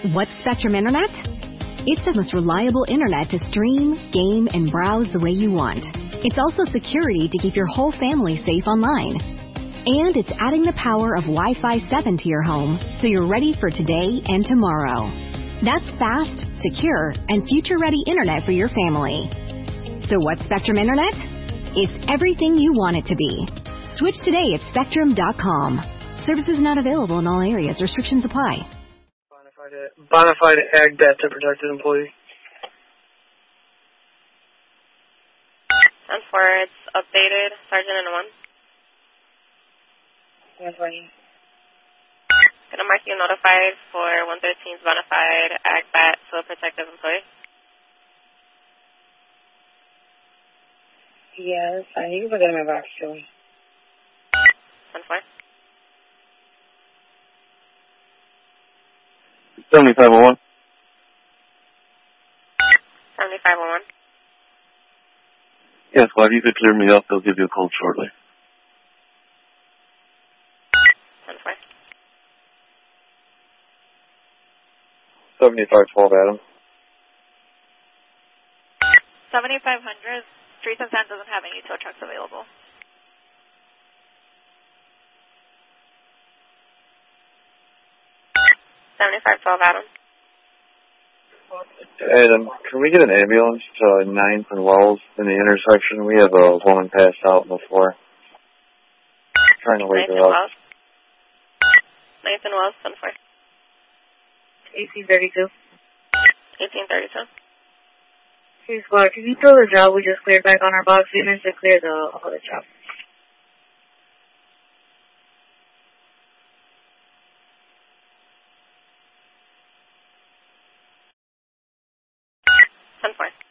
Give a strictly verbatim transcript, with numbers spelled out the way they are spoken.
What's Spectrum Internet? It's the most reliable internet to stream, game, and browse the way you want. It's also security to keep your whole family safe online. And it's adding the power of Wi-Fi seven to your home, so you're ready for today and tomorrow. That's fast, secure, and future-ready internet for your family. So what's Spectrum Internet? It's everything you want it to be. Switch today at spectrum dot com. Services not available in all areas. Restrictions apply. Bonafide ag debt to protected employee. ten four, it's updated. Sergeant in one. Yes, fine. Gonna mark you notified for one thirteen's bonafide ag bat to a protective employee. Yeah, that's fine. You can put that in my box, too. ten four. seventy-five oh one. seventy-five oh one. Yes, well, if you could clear me up, they'll give you a call shortly. ten four. seventy-five twelve, Adam. seventy-five hundred, Streets and Sand doesn't have any tow trucks available. seventy-five twelve, Adam. Adam, can we get an ambulance to ninth and Wells in the intersection? We have a woman passed out on the floor. Trying to wake ninth her and up. Wells. ninth and Wells, ten four. eighteen thirty-two. eighteen thirty-two. Hey, squad, can you throw the job we just cleared back on our box units to clear the other job? ten four.